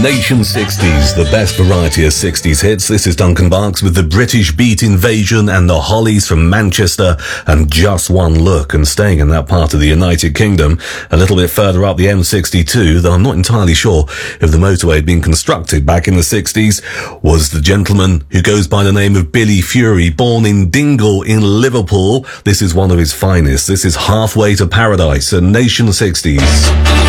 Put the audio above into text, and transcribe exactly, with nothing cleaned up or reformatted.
Nation sixties, the best variety of sixties hits. This is Duncan Barks with the British Beat Invasion and the Hollies from Manchester and Just One Look. And staying in that part of the United Kingdom, a little bit further up the M sixty-two, though I'm not entirely sure if the motorway had been constructed back in the sixties, was the gentleman who goes by the name of Billy Fury, born in Dingle in Liverpool. This is one of his finest. This is Halfway to Paradise, a Nation sixties.